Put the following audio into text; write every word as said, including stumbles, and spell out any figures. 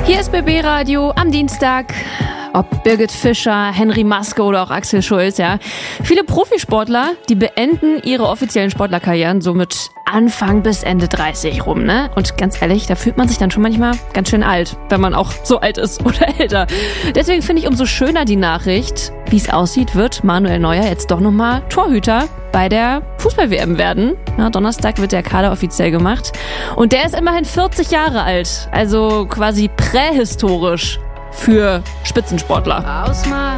Hier ist B B Radio am Dienstag. Ob Birgit Fischer, Henry Maske oder auch Axel Schulz, ja. Viele Profisportler, die beenden ihre offiziellen Sportlerkarrieren so mit Anfang bis Ende dreißig rum, ne? Und ganz ehrlich, da fühlt man sich dann schon manchmal ganz schön alt, wenn man auch so alt ist oder älter. Deswegen finde ich umso schöner die Nachricht, wie es aussieht, wird Manuel Neuer jetzt doch nochmal Torhüter bei der Fußball-W M werden. Ja, Donnerstag wird der Kader offiziell gemacht. Und der ist immerhin vierzig Jahre alt, also quasi prähistorisch für Spitzensportler.